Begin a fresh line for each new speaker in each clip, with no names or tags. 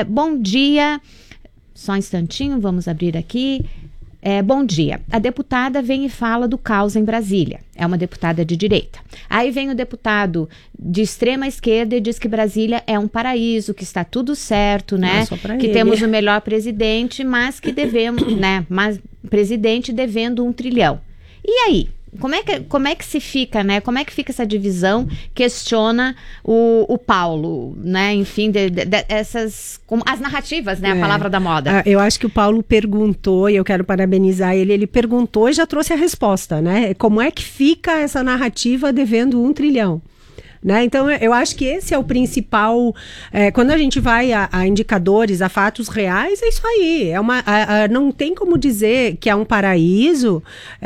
Bom dia. Só um instantinho, vamos abrir aqui. Bom dia. A deputada vem e fala do caos em Brasília. É uma deputada de direita. Aí vem o deputado de extrema esquerda e diz que Brasília é um paraíso, que está tudo certo, né? Que temos o melhor presidente, mas que devemos, né? Mas presidente devendo 1 trilhão. E aí? Como é que se fica, né? Como é que fica essa divisão? Questiona o Paulo, né? Enfim, essas as narrativas, né? A palavra da moda.
Eu acho que o Paulo perguntou, e eu quero parabenizar ele. Ele perguntou e já trouxe a resposta, né? Como é que fica essa narrativa devendo 1 trilhão? Né? Então, eu acho que esse é o principal. Quando a gente vai a indicadores, a fatos reais, é isso aí. Não tem como dizer que é um paraíso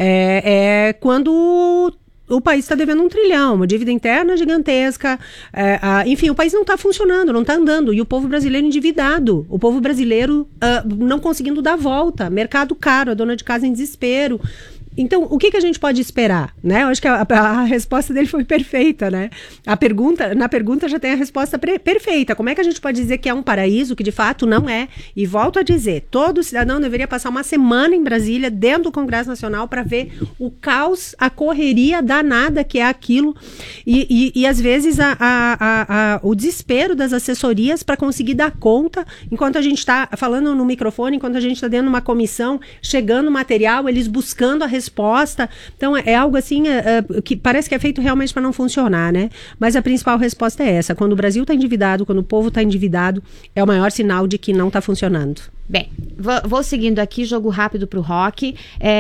quando o país está devendo 1 trilhão, uma dívida interna gigantesca. Enfim, o país não está funcionando, não está andando. E o povo brasileiro endividado, o povo brasileiro não conseguindo dar volta, mercado caro, a dona de casa em desespero. Então, o que a gente pode esperar, né? Eu acho que a resposta dele foi perfeita, né? Na pergunta já tem a resposta perfeita. Como é que a gente pode dizer que é um paraíso, que de fato não é? E volto a dizer, todo cidadão deveria passar uma semana em Brasília, dentro do Congresso Nacional, para ver o caos, a correria danada que é aquilo e às vezes o desespero das assessorias para conseguir dar conta, enquanto a gente está falando no microfone, enquanto a gente está dentro de uma comissão, chegando material, eles buscando a resposta. Então, é algo assim que parece que é feito realmente para não funcionar, né? Mas a principal resposta é essa. Quando o Brasil está endividado, quando o povo está endividado, é o maior sinal de que não está funcionando.
Bem, vou seguindo aqui, jogo rápido para o Roque.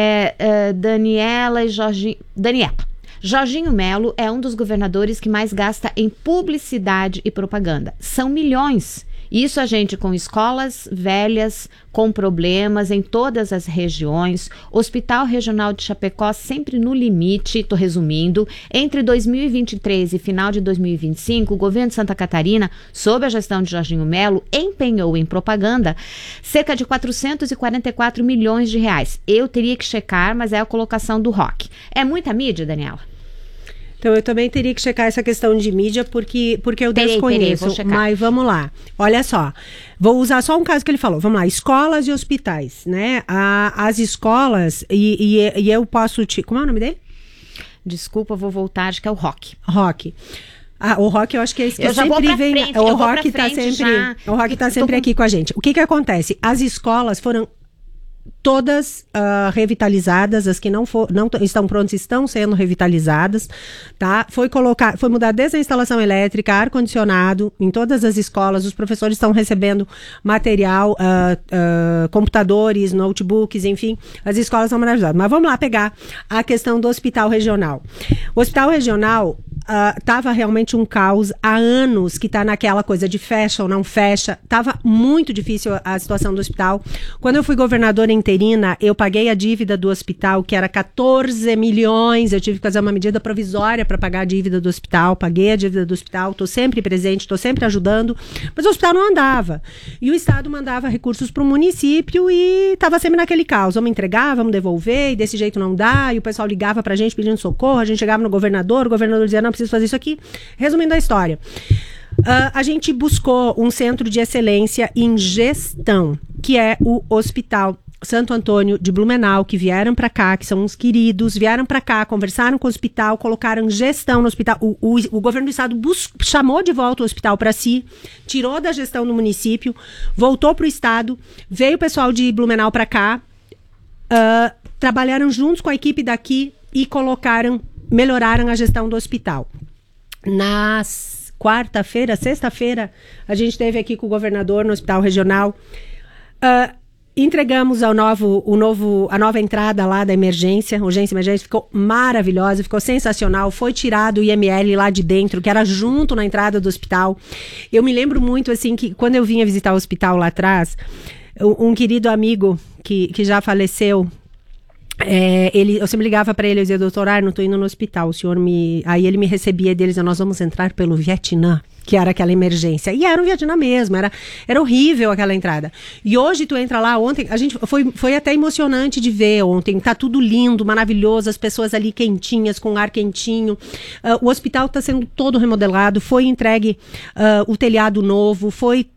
Daniela e Jorginho... Daniela. Jorginho Melo é um dos governadores que mais gasta em publicidade e propaganda. São milhões. Isso a gente com escolas velhas, com problemas em todas as regiões, Hospital Regional de Chapecó sempre no limite, estou resumindo, entre 2023 e final de 2025, o governo de Santa Catarina, sob a gestão de Jorginho Melo, empenhou em propaganda cerca de 444 milhões de reais. Eu teria que checar, mas é a colocação do Roque. É muita mídia, Daniela?
Então, eu também teria que checar essa questão de mídia, porque eu desconheço. Mas vamos lá. Olha só. Vou usar só um caso que ele falou. Vamos lá. Escolas e hospitais, né? As escolas, e eu posso te... Como é o nome dele?
Desculpa, vou voltar. Acho que é o Roque.
Roque. O Roque, eu acho que é isso que sempre vem. O Roque está sempre aqui com a gente. O que acontece? As escolas foram todas revitalizadas, as que não estão prontas estão sendo revitalizadas, tá? Foi mudar desde a instalação elétrica, ar-condicionado em todas as escolas, os professores estão recebendo material, computadores, notebooks, enfim, as escolas estão maravilhosas. Mas vamos lá pegar a questão do hospital regional. O hospital regional estava realmente um caos há anos, que está naquela coisa de fecha ou não fecha. Estava muito difícil a situação do hospital. Quando eu fui governadora interina, eu paguei a dívida do hospital, que era 14 milhões. Eu tive que fazer uma medida provisória para pagar a dívida do hospital. Paguei a dívida do hospital, estou sempre presente, estou sempre ajudando. Mas o hospital não andava. E o Estado mandava recursos para o município e estava sempre naquele caos. Vamos entregar, vamos devolver, e desse jeito não dá. E o pessoal ligava para a gente pedindo socorro. A gente chegava no governador, o governador dizia, não, preciso fazer isso aqui. Resumindo a história, a gente buscou um centro de excelência em gestão, que é o Hospital Santo Antônio de Blumenau, que vieram para cá, que são uns queridos, vieram para cá, conversaram com o hospital, colocaram gestão no hospital. O governo do estado chamou de volta o hospital para si, tirou da gestão do município, voltou para o estado, veio o pessoal de Blumenau para cá, trabalharam juntos com a equipe daqui e melhoraram a gestão do hospital. Na sexta-feira, a gente esteve aqui com o governador no hospital regional. Entregamos a nova entrada lá da urgência e emergência, ficou maravilhosa, ficou sensacional. Foi tirado o IML lá de dentro, que era junto na entrada do hospital. Eu me lembro muito, assim, que quando eu vinha visitar o hospital lá atrás, um querido amigo que já faleceu, eu sempre ligava para ele e dizia, doutor Arno, estou indo no hospital, o senhor Aí ele me recebia deles, nós vamos entrar pelo Vietnã, que era aquela emergência. E era um Vietnã mesmo, era horrível aquela entrada. E hoje tu entra lá, ontem, a gente foi até emocionante de ver ontem, tá tudo lindo, maravilhoso, as pessoas ali quentinhas, com ar quentinho. O hospital está sendo todo remodelado, foi entregue o telhado novo, foi